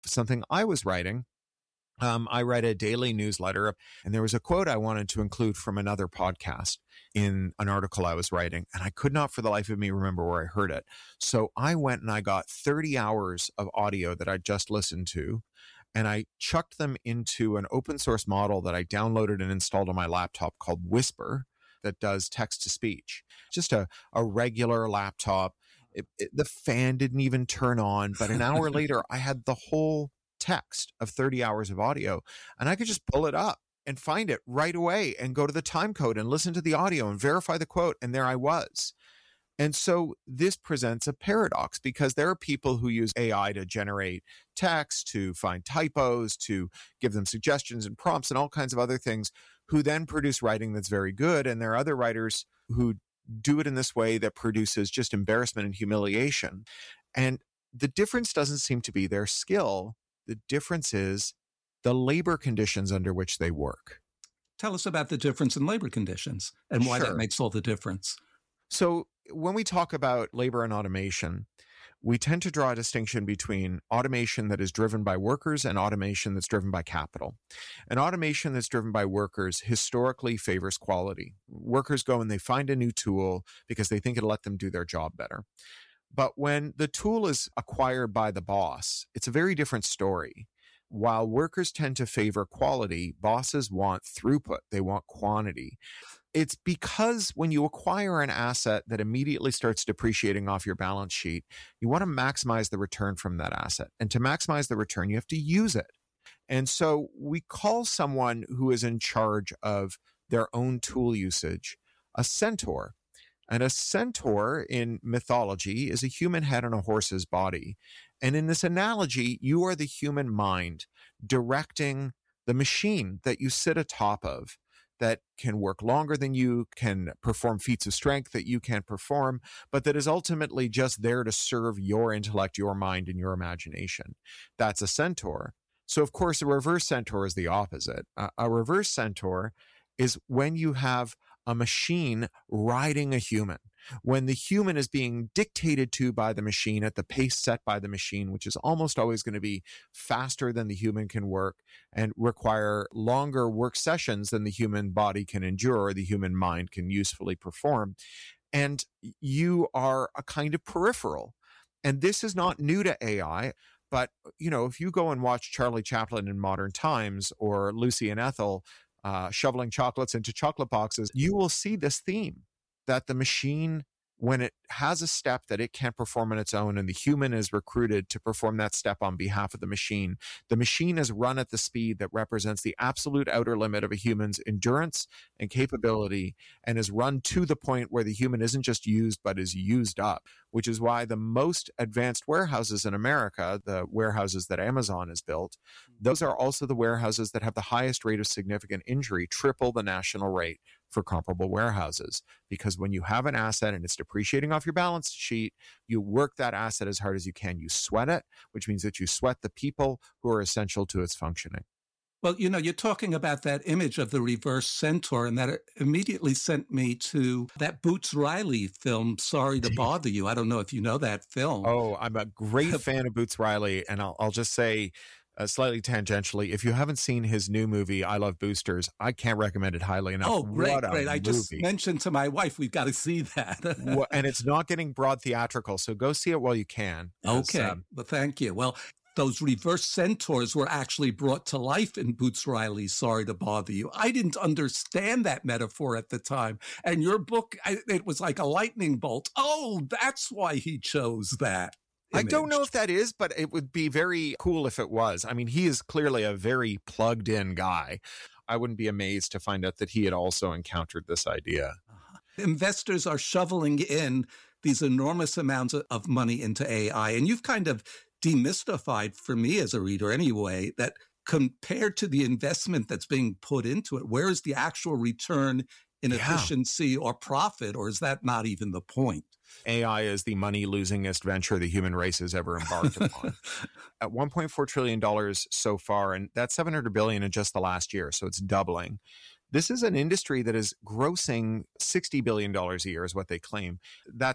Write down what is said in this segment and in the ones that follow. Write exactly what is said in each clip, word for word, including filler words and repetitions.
something I was writing. Um, I read a daily newsletter, and there was a quote I wanted to include from another podcast in an article I was writing, and I could not for the life of me remember where I heard it. So I went and I got thirty hours of audio that I just listened to, and I chucked them into an open source model that I downloaded and installed on my laptop called Whisper that does text to speech. Just a, a regular laptop. It, it, the fan didn't even turn on, but an hour later, I had the whole text of thirty hours of audio, and I could just pull it up and find it right away and go to the time code and listen to the audio and verify the quote. And there I was. And so this presents a paradox because there are people who use A I to generate text, to find typos, to give them suggestions and prompts and all kinds of other things, who then produce writing that's very good. And there are other writers who do it in this way that produces just embarrassment and humiliation. And the difference doesn't seem to be their skill. The difference is the labor conditions under which they work. Tell us about the difference in labor conditions and why Sure. that makes all the difference. So when we talk about labor and automation, we tend to draw a distinction between automation that is driven by workers and automation that's driven by capital. And automation that's driven by workers historically favors quality. Workers go and they find a new tool because they think it'll let them do their job better. But when the tool is acquired by the boss, it's a very different story. While workers tend to favor quality, bosses want throughput. They want quantity. It's because when you acquire an asset that immediately starts depreciating off your balance sheet, you want to maximize the return from that asset. And to maximize the return, you have to use it. And so we call someone who is in charge of their own tool usage a centaur. And a centaur in mythology is a human head on a horse's body. And in this analogy, you are the human mind directing the machine that you sit atop of that can work longer than you, can perform feats of strength that you can't perform, but that is ultimately just there to serve your intellect, your mind, and your imagination. That's a centaur. So, of course, a reverse centaur is the opposite. Uh, a reverse centaur is when you have a machine riding a human, when the human is being dictated to by the machine at the pace set by the machine, which is almost always going to be faster than the human can work and require longer work sessions than the human body can endure or the human mind can usefully perform. And you are a kind of peripheral. And this is not new to A I. But, you know, if you go and watch Charlie Chaplin in Modern Times or Lucy and Ethel Uh, shoveling chocolates into chocolate boxes, you will see this theme that the machine, when it has a step that it can't perform on its own and the human is recruited to perform that step on behalf of the machine, the machine is run at the speed that represents the absolute outer limit of a human's endurance and capability and is run to the point where the human isn't just used but is used up, which is why the most advanced warehouses in America, the warehouses that Amazon has built, those are also the warehouses that have the highest rate of significant injury, triple the national rate for comparable warehouses. Because when you have an asset and it's depreciating off your balance sheet, you work that asset as hard as you can. You sweat it, which means that you sweat the people who are essential to its functioning. Well, you know, you're talking about that image of the reverse centaur, and that immediately sent me to that Boots Riley film, Sorry to Bother You. I don't know if you know that film. Oh, I'm a great fan of Boots Riley, and I'll, I'll just say, Uh, slightly tangentially, if you haven't seen his new movie, I Love Boosters, I can't recommend it highly enough. Oh, great, what a great. I movie. just mentioned to my wife, we've got to see that. Well, and it's not getting broad theatrical, so go see it while you can. Okay, um, well, thank you. Well, those reverse centaurs were actually brought to life in Boots Riley's Sorry to Bother You. I didn't understand that metaphor at the time. And your book, I, it was like a lightning bolt. Oh, that's why he chose that. I don't know if that is, but it would be very cool if it was. I mean, he is clearly a very plugged in guy. I wouldn't be amazed to find out that he had also encountered this idea. Uh-huh. Investors are shoveling in these enormous amounts of money into A I. And you've kind of demystified, for me as a reader anyway, that compared to the investment that's being put into it, where is the actual return in yeah. efficiency or profit, or is that not even the point? A I is the money-losingest venture the human race has ever embarked upon. At one point four trillion dollars so far, and that's seven hundred billion dollars in just the last year, so it's doubling. This is an industry that is grossing sixty billion dollars a year is what they claim. That's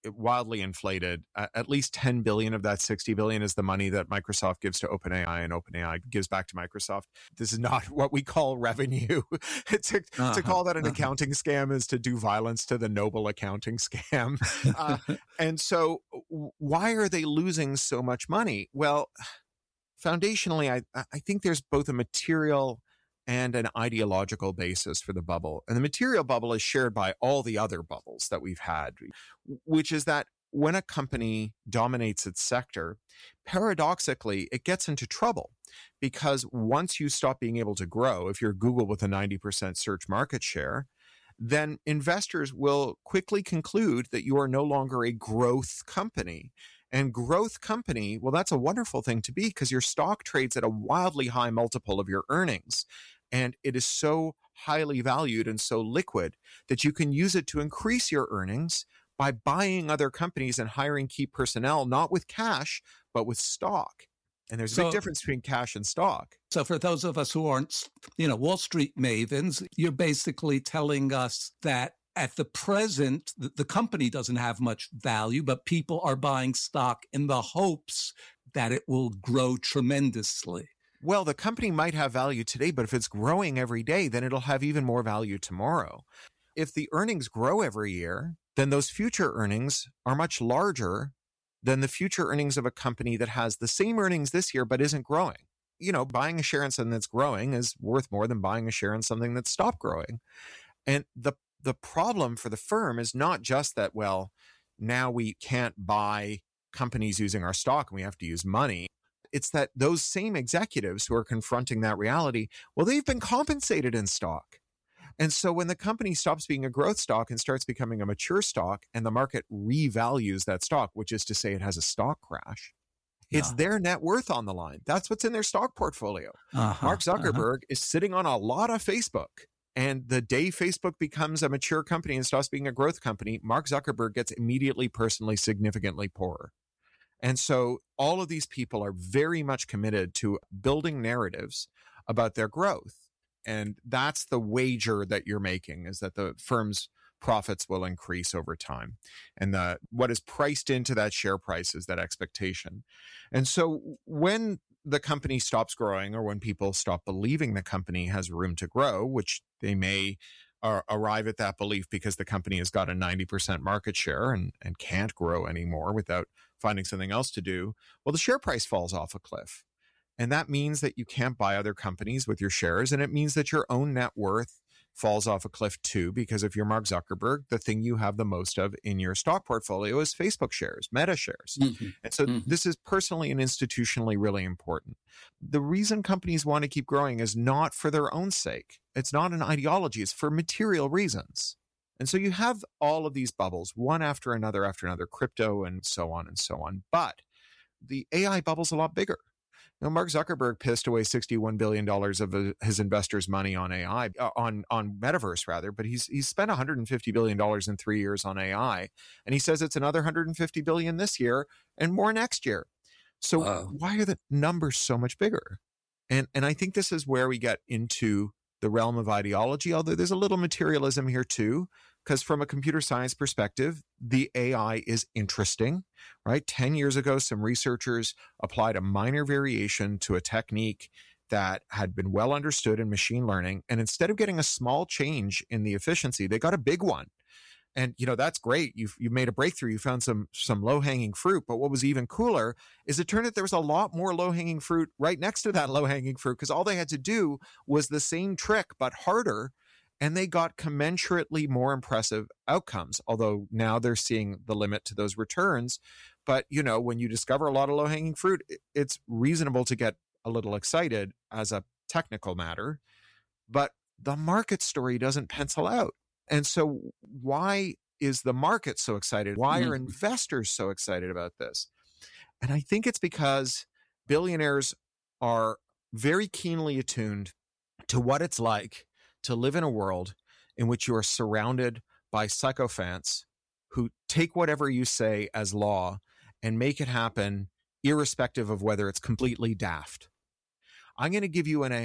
wildly inflated. Uh, at least ten billion of that sixty billion is the money that Microsoft gives to OpenAI and OpenAI gives back to Microsoft. This is not what we call revenue. to, uh-huh, to call that an uh-huh. accounting scam is to do violence to the noble accounting scam. Uh, and so why are they losing so much money? Well, foundationally, I, I think there's both a material and an ideological basis for the bubble. And the material bubble is shared by all the other bubbles that we've had, which is that when a company dominates its sector, paradoxically, it gets into trouble because once you stop being able to grow, if you're Google with a ninety percent search market share, then investors will quickly conclude that you are no longer a growth company. And growth company, well, that's a wonderful thing to be because your stock trades at a wildly high multiple of your earnings. And it is so highly valued and so liquid that you can use it to increase your earnings by buying other companies and hiring key personnel, not with cash, but with stock. And there's a so, big difference between cash and stock. So for those of us who aren't, you know, Wall Street mavens, you're basically telling us that at the present, the, the company doesn't have much value, but people are buying stock in the hopes that it will grow tremendously. Well, the company might have value today, but if it's growing every day, then it'll have even more value tomorrow. If the earnings grow every year, then those future earnings are much larger than the future earnings of a company that has the same earnings this year but isn't growing. You know, buying a share in something that's growing is worth more than buying a share in something that's stopped growing. And the the problem for the firm is not just that, well, now we can't buy companies using our stock and we have to use money. It's that those same executives who are confronting that reality, well, they've been compensated in stock. And so when the company stops being a growth stock and starts becoming a mature stock and the market revalues that stock, which is to say it has a stock crash, yeah. it's their net worth on the line. That's what's in their stock portfolio. Uh-huh, Mark Zuckerberg uh-huh. is sitting on a lot of Facebook. And the day Facebook becomes a mature company and stops being a growth company, Mark Zuckerberg gets immediately, personally, significantly poorer. And so all of these people are very much committed to building narratives about their growth. And that's the wager that you're making, is that the firm's profits will increase over time. And the what is priced into that share price is that expectation. And so when the company stops growing, or when people stop believing the company has room to grow, which they may uh, arrive at that belief because the company has got a ninety percent market share and, and can't grow anymore without finding something else to do, well, the share price falls off a cliff. And that means that you can't buy other companies with your shares. And it means that your own net worth falls off a cliff too, because if you're Mark Zuckerberg, the thing you have the most of in your stock portfolio is Facebook shares, Meta shares. Mm-hmm. And so mm-hmm. this is personally and institutionally really important. The reason companies want to keep growing is not for their own sake. It's not an ideology. It's for material reasons. And so you have all of these bubbles, one after another after another, crypto and so on and so on. But the A I bubble's a lot bigger. You know, Mark Zuckerberg pissed away sixty-one billion dollars of his investors' money on A I, uh, on on metaverse rather, but he's he's spent one hundred fifty billion dollars in three years on A I, and he says it's another one hundred fifty billion dollars this year and more next year. So wow. Why are the numbers so much bigger? And and I think this is where we get into the realm of ideology, although there's a little materialism here too, because from a computer science perspective, the A I is interesting, right? ten years ago, some researchers applied a minor variation to a technique that had been well understood in machine learning. And instead of getting a small change in the efficiency, they got a big one. And, you know, that's great. You've, you've made a breakthrough. You found some, some low-hanging fruit. But what was even cooler is it turned out there was a lot more low-hanging fruit right next to that low-hanging fruit, because all they had to do was the same trick, but harder. And they got commensurately more impressive outcomes, although now they're seeing the limit to those returns. But, you know, when you discover a lot of low-hanging fruit, it's reasonable to get a little excited as a technical matter. But the market story doesn't pencil out. And so why is the market so excited? Why are investors so excited about this? And I think it's because billionaires are very keenly attuned to what it's like to live in a world in which you are surrounded by sycophants who take whatever you say as law and make it happen irrespective of whether it's completely daft. I'm going to give you an A I.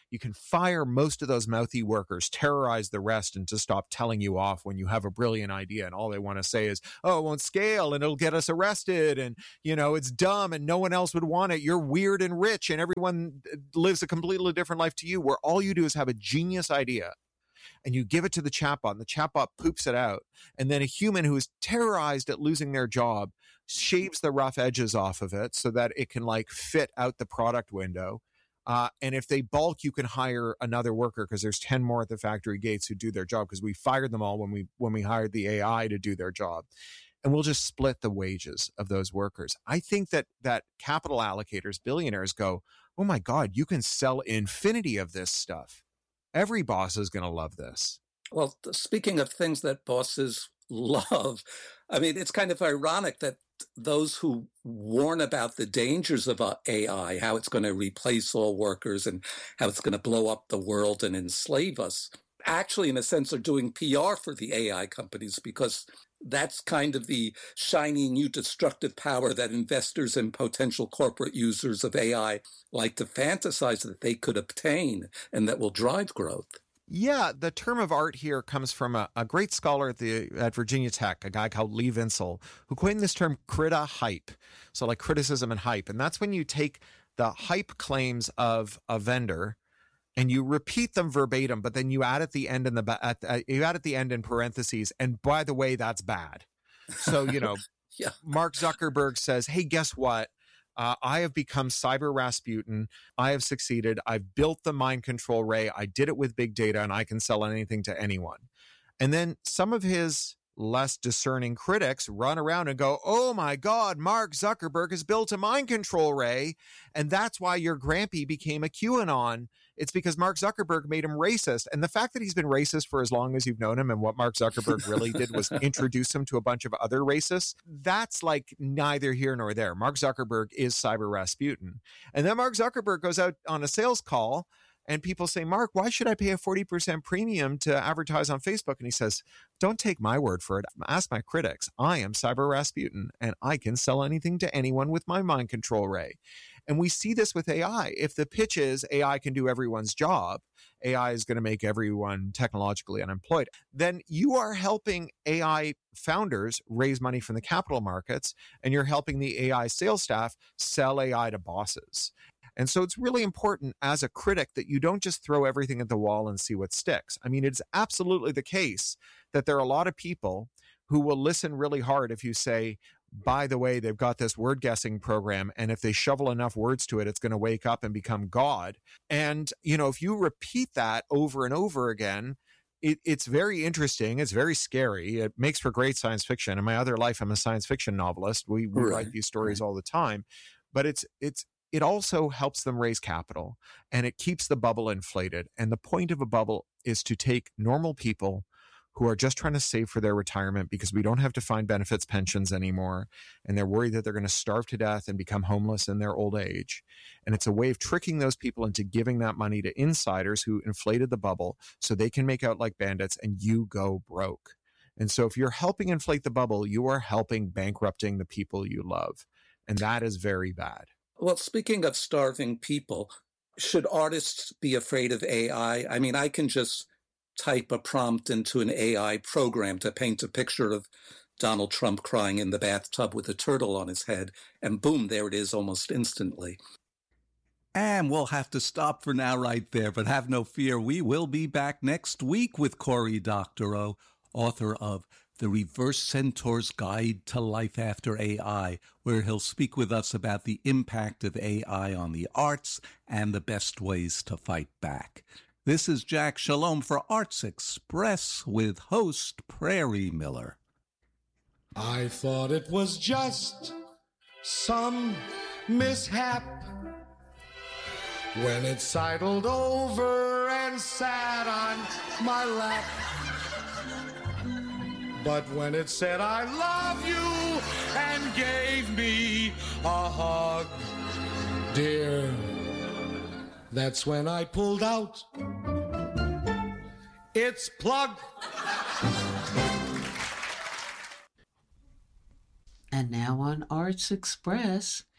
You can fire most of those mouthy workers, terrorize the rest, and just stop telling you off when you have a brilliant idea. And all they want to say is, oh, it won't scale and it'll get us arrested. And, you know, it's dumb and no one else would want it. You're weird and rich and everyone lives a completely different life to you, where all you do is have a genius idea and you give it to the chatbot and the chatbot poops it out. And then a human who is terrorized at losing their job shaves the rough edges off of it so that it can like fit out the product window. Uh, and if they bulk, you can hire another worker because there's ten more at the factory gates who do their job, because we fired them all when we when we hired the A I to do their job. And we'll just split the wages of those workers. I think that that capital allocators, billionaires go, oh my God, you can sell infinity of this stuff. Every boss is going to love this. Well, speaking of things that bosses love, I mean, it's kind of ironic that those who warn about the dangers of A I, how it's going to replace all workers and how it's going to blow up the world and enslave us, actually, in a sense, are doing P R for the A I companies, because that's kind of the shiny new destructive power that investors and potential corporate users of A I like to fantasize that they could obtain and that will drive growth. Yeah, the term of art here comes from a, a great scholar at the at Virginia Tech, a guy called Lee Vinsel, who coined this term crita hype. So like criticism and hype. And that's when you take the hype claims of a vendor and you repeat them verbatim, but then you add at the end in the at, uh, you add at the end in parentheses. And by the way, that's bad. So, you know, yeah. Mark Zuckerberg says, hey, guess what? Uh, I have become Cyber Rasputin. I have succeeded. I've built the mind control ray. I did it with big data, and I can sell anything to anyone. And then some of his less discerning critics run around and go, oh my God, Mark Zuckerberg has built a mind control ray. And that's why your Grampy became a QAnon. It's because Mark Zuckerberg made him racist. And the fact that he's been racist for as long as you've known him, and what Mark Zuckerberg really did was introduce him to a bunch of other racists, that's like neither here nor there. Mark Zuckerberg is Cyber Rasputin. And then Mark Zuckerberg goes out on a sales call and people say, Mark, why should I pay a forty percent premium to advertise on Facebook? And he says, don't take my word for it. Ask my critics. I am Cyber Rasputin, and I can sell anything to anyone with my mind control ray. And we see this with A I. If the pitch is A I can do everyone's job, A I is going to make everyone technologically unemployed, then you are helping A I founders raise money from the capital markets, and you're helping the A I sales staff sell A I to bosses. And so it's really important as a critic that you don't just throw everything at the wall and see what sticks. I mean, it's absolutely the case that there are a lot of people who will listen really hard if you say, by the way, they've got this word guessing program, and if they shovel enough words to it, it's going to wake up and become God. And, you know, if you repeat that over and over again, it, it's very interesting. It's very scary. It makes for great science fiction. In my other life, I'm a science fiction novelist. We, we right. write these stories right. all the time, but it's, it's, it also helps them raise capital, and it keeps the bubble inflated. And the point of a bubble is to take normal people who are just trying to save for their retirement because we don't have defined benefits pensions anymore, and they're worried that they're going to starve to death and become homeless in their old age. And it's a way of tricking those people into giving that money to insiders who inflated the bubble so they can make out like bandits and you go broke. And so if you're helping inflate the bubble, you are helping bankrupting the people you love. And that is very bad. Well, speaking of starving people, should artists be afraid of A I? I mean, I can just type a prompt into an A I program to paint a picture of Donald Trump crying in the bathtub with a turtle on his head, and boom, there it is almost instantly. And we'll have to stop for now right there, but have no fear, we will be back next week with Cory Doctorow, author of The Reverse Centaur's Guide to Life After A I, where he'll speak with us about the impact of A I on the arts and the best ways to fight back. This is Jack Shalom for Arts Express with host Prairie Miller. I thought it was just some mishap when it sidled over and sat on my lap. But when it said I love you and gave me a hug, dear, that's when I pulled out its plug. And now on Arts Express,